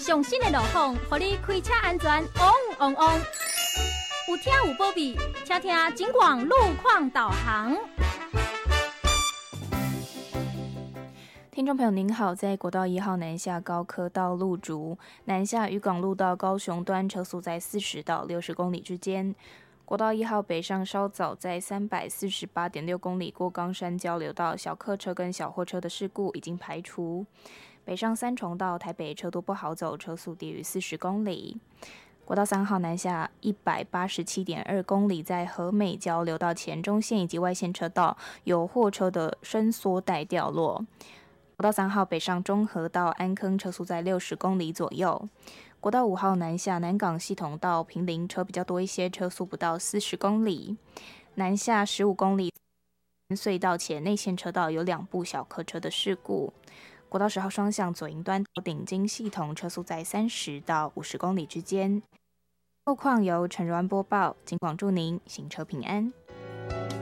上新的路况，让你开车安全旺旺旺。有听有保庇，请听警广路况导航。 听众朋友您好，在国道1号南下高科道路竹南下渔港路到高雄端车速在40到60公里之间。国道1号北上稍早，在348.6公里过冈山交流道小客车跟小货车的事故已经排除。北上三重到台北车多不好走，车速低于40公里。国道3号南下187.2公里，在和美交流道前中线以及外线车道有货车的伸缩带掉落。国道3号北上中和到安坑，车速在60公里左右。国道5号南下南港系统到坪林，车比较多一些，车速不到40公里。南下15公里隧道前内线车道有2部小客车的事故。国道10号双向左营端到顶金系统，车速在30到50公里之间。路况由陈如安播报，警广祝您行车平安。